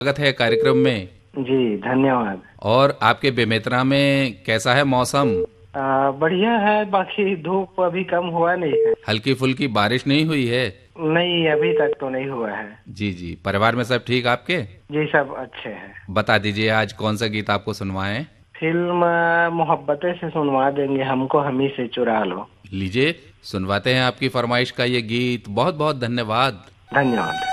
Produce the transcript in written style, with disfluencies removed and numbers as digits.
स्वागत है कार्यक्रम में। जी धन्यवाद। और आपके बेमेतरा में कैसा है मौसम? बढ़िया है, बाकी धूप अभी कम हुआ नहीं है। हल्की फुल्की बारिश नहीं हुई है? नहीं, अभी तक तो नहीं हुआ है। जी जी, परिवार में सब ठीक आपके? जी सब अच्छे हैं। बता दीजिए आज कौन सा गीत आपको सुनवाएं? फिल्म मोहब्बतें से सुनवा देंगे, हमको हमी से चुरा लो। लीजिए सुनवाते हैं आपकी फरमाइश का ये गीत। बहुत बहुत धन्यवाद। धन्यवाद।